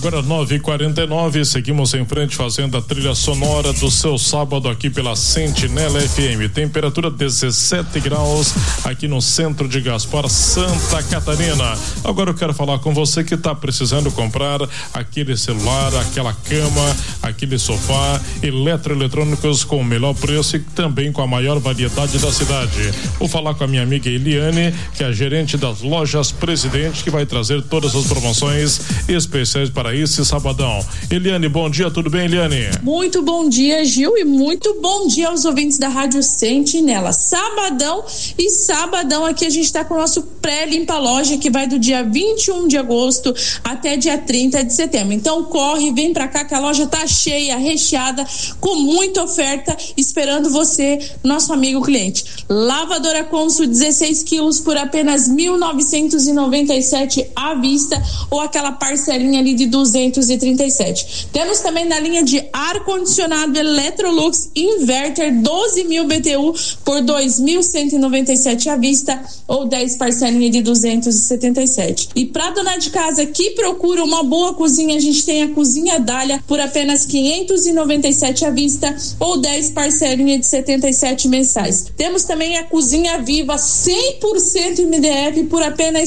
Agora 9h49, seguimos em frente fazendo a trilha sonora do seu sábado aqui pela Sentinela FM. Temperatura 17 graus aqui no centro de Gaspar, Santa Catarina. Agora eu quero falar com você que está precisando comprar aquele celular, aquela cama, aquele sofá, eletroeletrônicos com o melhor preço e também com a maior variedade da cidade. Vou falar com a minha amiga Eliane, que é a gerente das Lojas Presidente, que vai trazer todas as promoções especiais para esse sabadão. Eliane, bom dia, tudo bem, Eliane? Muito bom dia, Gil, e muito bom dia aos ouvintes da Rádio Sentinela. Sabadão aqui a gente está com o nosso pré-limpa loja, que vai do dia 21 de agosto até dia 30 de setembro. Então corre, vem pra cá que a loja tá cheia, recheada, com muita oferta, esperando você, nosso amigo cliente. Lavadora Consul 16 quilos por apenas 1.997 à vista, ou aquela parcelinha ali de 237. Temos também na linha de ar-condicionado Electrolux Inverter 12.000 BTU por 2.197 à vista, ou 10 parcelinhas de 277. E para dona de casa que procura uma boa cozinha, a gente tem a cozinha Dália por apenas 597 à vista, ou 10 parcelinhas de 77 mensais. Temos também a cozinha Viva 100% MDF por apenas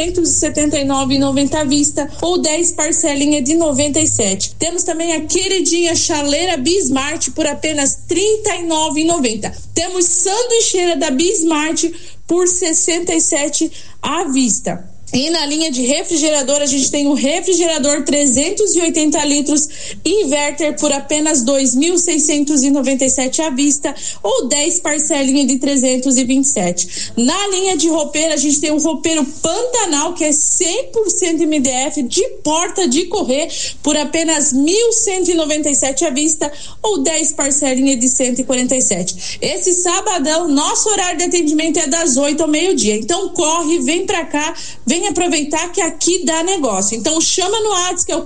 779,90 à vista, ou 10 parcelinhas de 97. Temos também a queridinha chaleira Bismart por apenas R$39,90. Temos sanduicheira da Bismart por 67 à vista. E na linha de refrigerador, a gente tem o refrigerador 380 litros Inverter por apenas 2.697 à vista, ou 10 parcelinhas de 327. Na linha de roupeiro, a gente tem um roupeiro Pantanal, que é 100% MDF, de porta de correr, por apenas 1.197 à vista, ou 10 parcelinhas de 147. Esse sabadão, nosso horário de atendimento é das 8 ao meio-dia. Então corre, vem pra cá, vem aproveitar que aqui dá negócio. Então chama no WhatsApp, que é o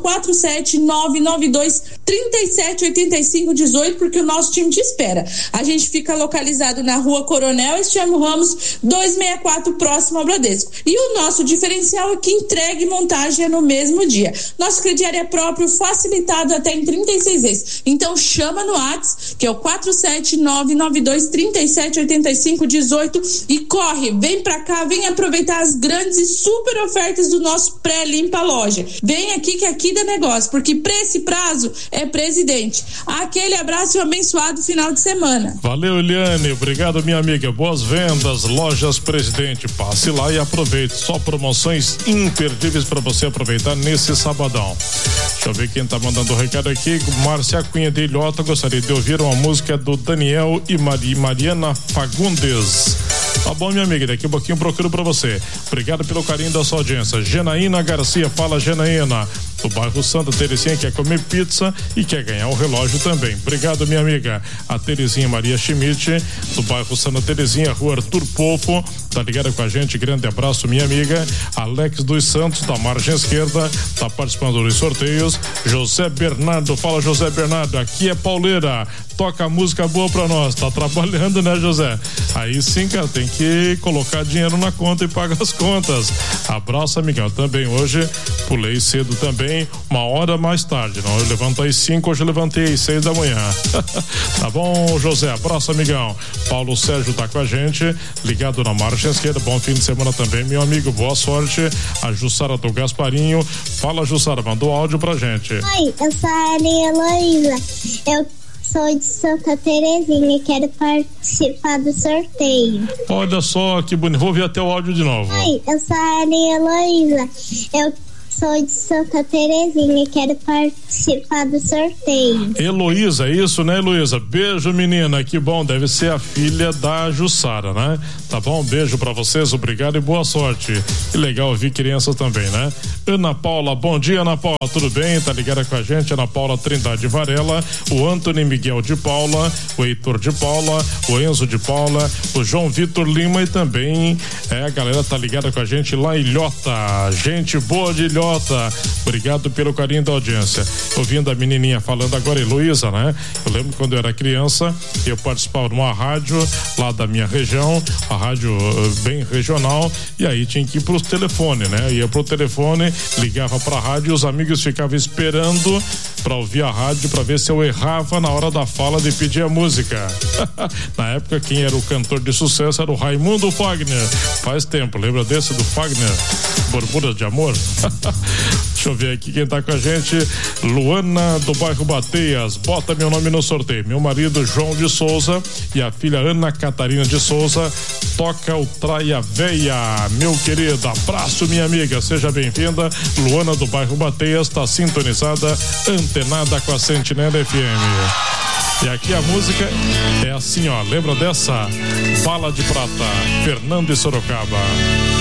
47992378518, porque o nosso time te espera. A gente fica localizado na Rua Coronel Estiamo Ramos 264, próximo ao Bradesco. E o nosso diferencial é que entrega e montagem é no mesmo dia. Nosso crediário é próprio, facilitado até em 36 vezes. Então chama no WhatsApp, que é o 47992378518, e corre, vem pra cá, vem aproveitar as grandes e super ofertas do nosso pré-limpa loja. Vem aqui que aqui dá negócio, porque pra esse prazo é Presidente. Aquele abraço e um abençoado final de semana. Valeu, Eliane, obrigado, minha amiga. Boas vendas, Lojas Presidente. Passe lá e aproveite. Só promoções imperdíveis para você aproveitar nesse sabadão. Deixa eu ver quem tá mandando o recado aqui. Márcia Cunha de Ilhota, gostaria de ouvir uma música do Daniel e Mariana Fagundes. Tá bom, minha amiga, daqui a pouquinho eu procuro pra você. Obrigado pelo carinho da sua audiência. Janaína Garcia, fala Janaína, do bairro Santa Terezinha, quer comer pizza e quer ganhar o relógio também. Obrigado, minha amiga. A Terezinha Maria Schmidt, do bairro Santa Terezinha, rua Arthur Polfo, tá ligada com a gente, grande abraço, minha amiga. Alex dos Santos, da margem esquerda, tá participando dos sorteios. José Bernardo, fala José Bernardo, aqui é pauleira, toca música boa pra nós, tá trabalhando, né, José? Aí sim, cara, tem que colocar dinheiro na conta e pagar as contas. Abraço, amigão. Também hoje pulei cedo também, 1 hora mais tarde, não, eu levanto às 5, hoje eu levantei às 6 da manhã. Tá bom, José? Abraço, amigão. Paulo Sérgio tá com a gente, ligado na margem esquerda, bom fim de semana também, meu amigo, boa sorte. A Jussara do Gasparinho, fala, Jussara, mandou áudio pra gente. Oi, eu sou a Ana Heloísa, eu sou de Santa Terezinha e quero participar do sorteio. Olha só que bonito, vou ver até o áudio de novo. Oi, eu sou a Ana Heloísa, eu sou de Santa Terezinha e quero participar do sorteio. Heloísa, isso, né, Heloísa? Beijo, menina, que bom, deve ser a filha da Jussara, né? Tá bom, beijo pra vocês, obrigado e boa sorte. Que legal ouvir crianças também, né? Ana Paula, bom dia, Ana Paula, tudo bem? Tá ligada com a gente? Ana Paula Trindade Varela, o Antônio Miguel de Paula, o Heitor de Paula, o Enzo de Paula, o João Vitor Lima e também a galera tá ligada com a gente lá em Ilhota, gente boa de Ilhota. Patriota. Obrigado pelo carinho da audiência. Ouvindo a menininha falando agora, Heloísa, né? Eu lembro quando eu era criança, eu participava de uma rádio lá da minha região, a rádio bem regional, e aí tinha que ir pro telefone, né? Ia pro telefone, ligava pra rádio e os amigos ficavam esperando pra ouvir a rádio pra ver se eu errava na hora da fala de pedir a música. Na época, quem era o cantor de sucesso era o Raimundo Fagner. Faz tempo, lembra desse do Fagner? Borburas de Amor? Deixa eu ver aqui quem tá com a gente. Luana do bairro Bateias, bota meu nome no sorteio. Meu marido João de Souza e a filha Ana Catarina de Souza toca o Traia Veia. Meu querido, abraço minha amiga, seja bem-vinda. Luana do bairro Bateias tá sintonizada, antenada com a Sentinela FM. E aqui a música é assim, ó, lembra dessa? Bala de Prata, Fernando e Sorocaba.